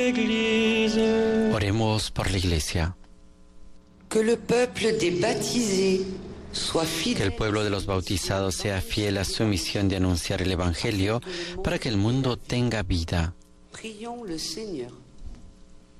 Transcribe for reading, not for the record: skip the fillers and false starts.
Oremos por la Iglesia. Que le peuple des baptisés soit Que el fidèle. pueblo de los bautizados sea fiel a su misión de anunciar el Evangelio para que el mundo tenga vida. Prions le Seigneur.